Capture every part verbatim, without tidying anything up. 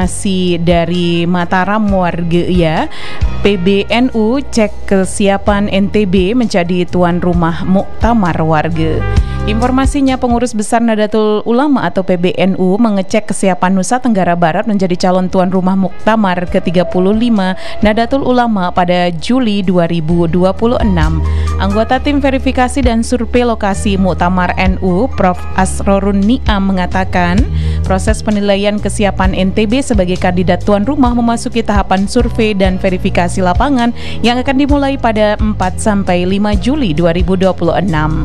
Masih dari Mataram warga ya, P B N U cek kesiapan N T B menjadi tuan rumah muktamar warga. Informasinya, Pengurus Besar Nahdlatul Ulama atau P B N U mengecek kesiapan Nusa Tenggara Barat menjadi calon tuan rumah muktamar ke tiga puluh lima Nahdlatul Ulama pada Juli dua ribu dua puluh enam. Anggota tim verifikasi dan survei lokasi Muktamar N U, Profesor Asrorun Niam mengatakan, proses penilaian kesiapan N T B sebagai kandidat tuan rumah memasuki tahapan survei dan verifikasi lapangan yang akan dimulai pada empat sampai lima Juli dua ribu dua puluh enam.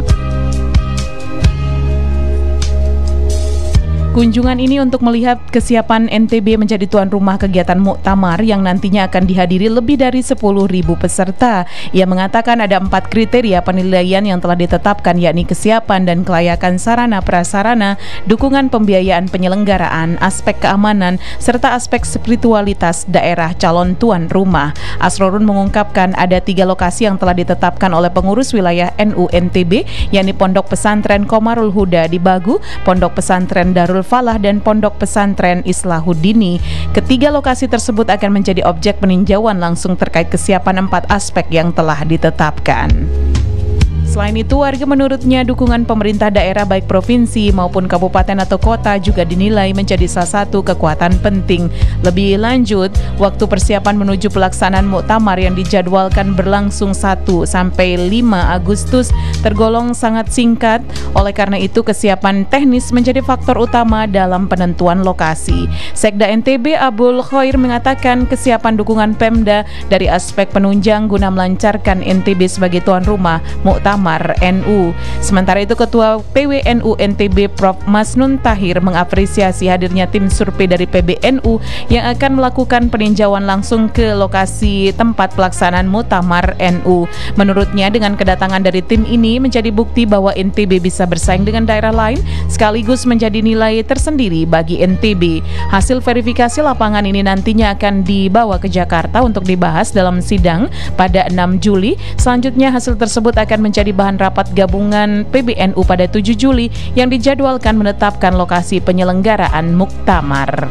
Kunjungan ini untuk melihat kesiapan N T B menjadi tuan rumah kegiatan muktamar yang nantinya akan dihadiri lebih dari sepuluh ribu peserta. Ia mengatakan ada empat kriteria penilaian yang telah ditetapkan, yakni kesiapan dan kelayakan sarana prasarana, dukungan pembiayaan penyelenggaraan, aspek keamanan, serta aspek spiritualitas daerah calon tuan rumah. Asrorun mengungkapkan ada tiga lokasi yang telah ditetapkan oleh pengurus wilayah N U N T B, yakni Pondok Pesantren Qomarul Huda di Bagu, Pondok Pesantren Darul Falah, dan Pondok Pesantren Islahuddini. Ketiga lokasi tersebut akan menjadi objek peninjauan langsung terkait kesiapan empat aspek yang telah ditetapkan. Selain itu, warga menurutnya dukungan pemerintah daerah baik provinsi maupun kabupaten atau kota juga dinilai menjadi salah satu kekuatan penting. Lebih lanjut, waktu persiapan menuju pelaksanaan muktamar yang dijadwalkan berlangsung satu sampai lima Agustus tergolong sangat singkat. Oleh karena itu, kesiapan teknis menjadi faktor utama dalam penentuan lokasi. Sekda N T B Abul Khoir mengatakan kesiapan dukungan Pemda dari aspek penunjang guna melancarkan N T B sebagai tuan rumah muktamar N U. Sementara itu, Ketua P W N U N T B Profesor Masnun Tahir mengapresiasi hadirnya tim survei dari P B N U yang akan melakukan peninjauan langsung ke lokasi tempat pelaksanaan muktamar N U. Menurutnya, dengan kedatangan dari tim ini menjadi bukti bahwa N T B bisa bersaing dengan daerah lain sekaligus menjadi nilai tersendiri bagi N T B. Hasil verifikasi lapangan ini nantinya akan dibawa ke Jakarta untuk dibahas dalam sidang pada enam Juli. Selanjutnya, hasil tersebut akan menjadi bahan rapat gabungan P B N U pada tujuh Juli yang dijadwalkan menetapkan lokasi penyelenggaraan muktamar.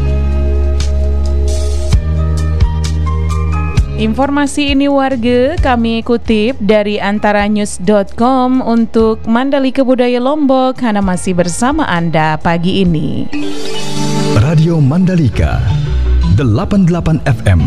Informasi ini warga kami kutip dari antaranews dot com untuk Mandalika Budaya Lombok. Hana masih bersama Anda pagi ini. Radio Mandalika delapan puluh delapan F M.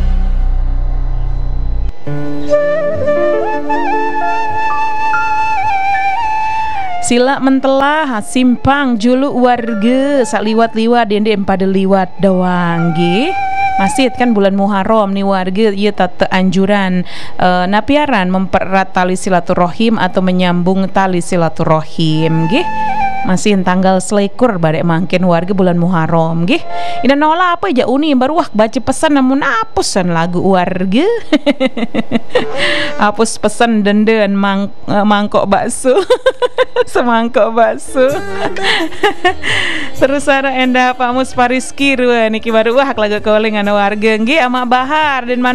Sila mentelah simpang juluk warga sak liwat-liwat dende empada liwat doang nggih. Masih kan bulan Muharram nih warga, ieu tata anjuran e, napiaran mempererat tali silaturahim atau menyambung tali silaturahim nggih. Masih tanggal selikur badek mangkin warga bulan Muharram nggih. Ina nola apa aja uni baru wah baca pesan namun apusan lagu warga. Apus pesan denden mang, mangkok bakso. Semangkok bakso. Terus ada endah Pak Mus Pariski ruah niki baru wah lagu calling ana warga nggih ama Bahar dan